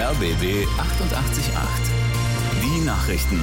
RBB 888. Die Nachrichten.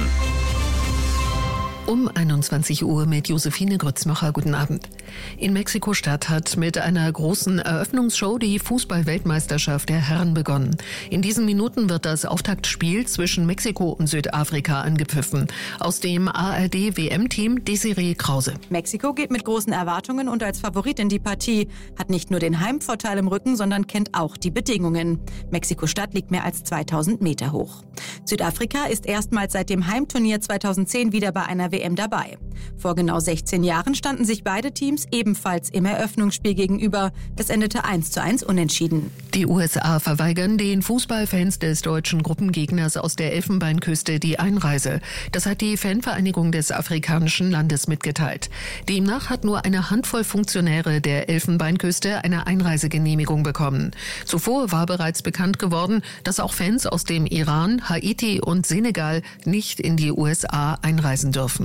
Um 21 Uhr mit Josephine Grützmacher. Guten Abend. In Mexiko-Stadt hat mit einer großen Eröffnungsshow die Fußball-Weltmeisterschaft der Herren begonnen. In diesen Minuten wird das Auftaktspiel zwischen Mexiko und Südafrika angepfiffen. Aus dem ARD-WM-Team Desiree Krause. Mexiko geht mit großen Erwartungen und als Favorit in die Partie. Hat nicht nur den Heimvorteil im Rücken, sondern kennt auch die Bedingungen. Mexiko-Stadt liegt mehr als 2000 Meter hoch. Südafrika ist erstmals seit dem Heimturnier 2010 wieder bei einer WM dabei. Vor genau 16 Jahren standen sich beide Teams ebenfalls im Eröffnungsspiel gegenüber. Es endete 1:1 unentschieden. Die USA verweigern den Fußballfans des deutschen Gruppengegners aus der Elfenbeinküste die Einreise. Das hat die Fanvereinigung des afrikanischen Landes mitgeteilt. Demnach hat nur eine Handvoll Funktionäre der Elfenbeinküste eine Einreisegenehmigung bekommen. Zuvor war bereits bekannt geworden, dass auch Fans aus dem Iran, Haiti und Senegal nicht in die USA einreisen dürfen.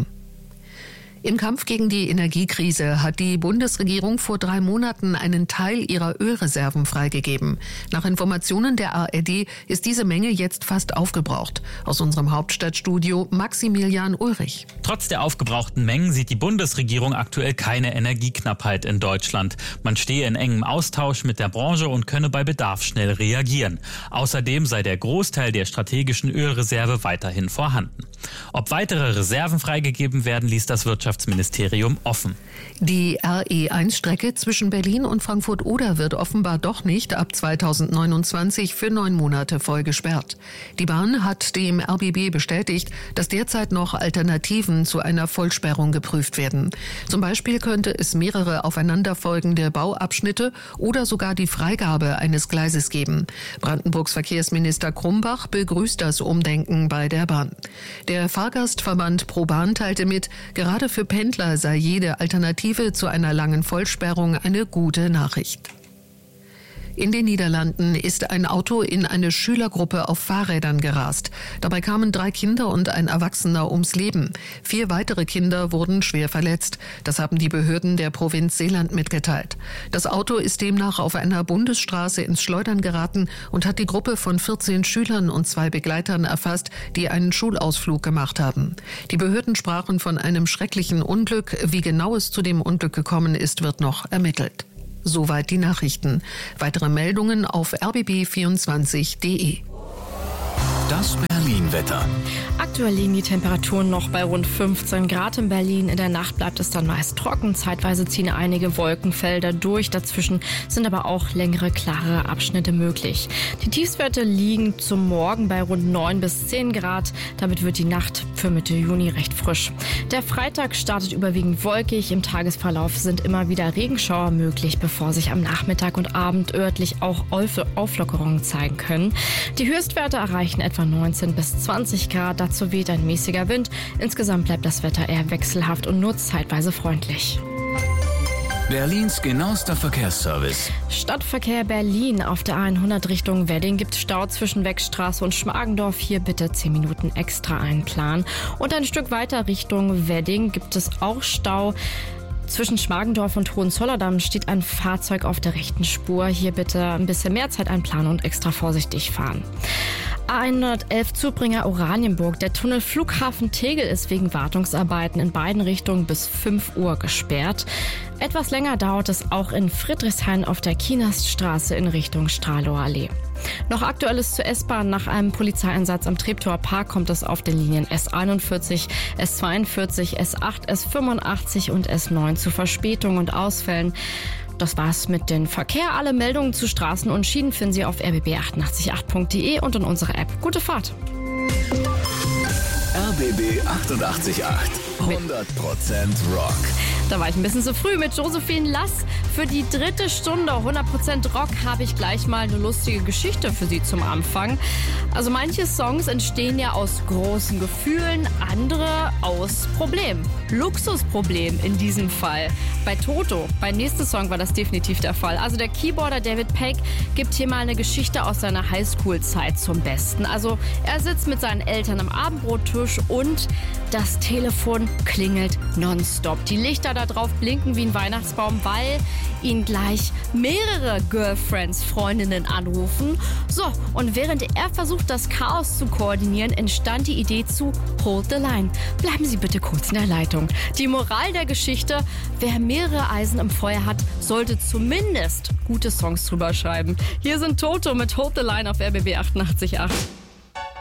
Im Kampf gegen die Energiekrise hat die Bundesregierung vor 3 Monaten einen Teil ihrer Ölreserven freigegeben. Nach Informationen der ARD ist diese Menge jetzt fast aufgebraucht. Aus unserem Hauptstadtstudio Maximilian Ulrich. Trotz der aufgebrauchten Mengen sieht die Bundesregierung aktuell keine Energieknappheit in Deutschland. Man stehe in engem Austausch mit der Branche und könne bei Bedarf schnell reagieren. Außerdem sei der Großteil der strategischen Ölreserve weiterhin vorhanden. Ob weitere Reserven freigegeben werden, ließ das Wirtschaftsministerium offen. Die RE1-Strecke zwischen Berlin und Frankfurt-Oder wird offenbar doch nicht ab 2029 für 9 Monate voll gesperrt. Die Bahn hat dem RBB bestätigt, dass derzeit noch Alternativen zu einer Vollsperrung geprüft werden. Zum Beispiel könnte es mehrere aufeinanderfolgende Bauabschnitte oder sogar die Freigabe eines Gleises geben. Brandenburgs Verkehrsminister Krumbach begrüßt das Umdenken bei der Bahn. Der Fahrgastverband ProBahn teilte mit, gerade für Pendler sei jede Alternative zu einer langen Vollsperrung eine gute Nachricht. In den Niederlanden ist ein Auto in eine Schülergruppe auf Fahrrädern gerast. Dabei kamen 3 Kinder und ein Erwachsener ums Leben. 4 weitere Kinder wurden schwer verletzt. Das haben die Behörden der Provinz Zeeland mitgeteilt. Das Auto ist demnach auf einer Bundesstraße ins Schleudern geraten und hat die Gruppe von 14 Schülern und 2 Begleitern erfasst, die einen Schulausflug gemacht haben. Die Behörden sprachen von einem schrecklichen Unglück. Wie genau es zu dem Unglück gekommen ist, wird noch ermittelt. Soweit die Nachrichten. Weitere Meldungen auf rbb24.de. Das Berlin-Wetter. Aktuell liegen die Temperaturen noch bei rund 15 Grad in Berlin. In der Nacht bleibt es dann meist trocken. Zeitweise ziehen einige Wolkenfelder durch. Dazwischen sind aber auch längere, klare Abschnitte möglich. Die Tiefstwerte liegen zum Morgen bei rund 9 bis 10 Grad. Damit wird die Nacht für Mitte Juni recht frisch. Der Freitag startet überwiegend wolkig. Im Tagesverlauf sind immer wieder Regenschauer möglich, bevor sich am Nachmittag und Abend örtlich auch Auflockerungen zeigen können. Die Höchstwerte erreichen etwa 19 bis 20 Grad. Dazu weht ein mäßiger Wind. Insgesamt bleibt das Wetter eher wechselhaft und nur zeitweise freundlich. Berlins genauester Verkehrsservice. Stadtverkehr Berlin. Auf der A100 Richtung Wedding gibt es Stau zwischen Weckstraße und Schmargendorf. Hier bitte 10 Minuten extra einplanen. Und ein Stück weiter Richtung Wedding gibt es auch Stau. Zwischen Schmargendorf und Hohenzollern steht ein Fahrzeug auf der rechten Spur. Hier bitte ein bisschen mehr Zeit einplanen und extra vorsichtig fahren. A111 Zubringer Oranienburg. Der Tunnel Flughafen Tegel ist wegen Wartungsarbeiten in beiden Richtungen bis 5 Uhr gesperrt. Etwas länger dauert es auch in Friedrichshain auf der Kienaststraße in Richtung Strahlower Allee. Noch Aktuelles zur S-Bahn. Nach einem Polizeieinsatz am Treptower Park kommt es auf den Linien S41, S42, S8, S85 und S9 zu Verspätungen und Ausfällen. Das war's mit dem Verkehr. Alle Meldungen zu Straßen und Schienen finden Sie auf rbb888.de und in unserer App. Gute Fahrt! RBB 888. 100% Rock. Da war ich ein bisschen zu früh mit Josephine Lass. Für die 3. Stunde 100% Rock habe ich gleich mal eine lustige Geschichte für Sie zum Anfang. Also manche Songs entstehen ja aus großen Gefühlen, andere aus Problemen. Luxusproblem in diesem Fall. Bei Toto, beim nächsten Song war das definitiv der Fall. Also der Keyboarder David Peck gibt hier mal eine Geschichte aus seiner Highschool-Zeit zum Besten. Also er sitzt mit seinen Eltern am Abendbrottisch und das Telefon Telefon klingelt nonstop. Die Lichter da drauf blinken wie ein Weihnachtsbaum, weil ihn gleich mehrere Girlfriends, Freundinnen anrufen. So, und während er versucht, das Chaos zu koordinieren, entstand die Idee zu Hold the Line. Bleiben Sie bitte kurz in der Leitung. Die Moral der Geschichte: Wer mehrere Eisen im Feuer hat, sollte zumindest gute Songs drüber schreiben. Hier sind Toto mit Hold the Line auf RBB 88.8.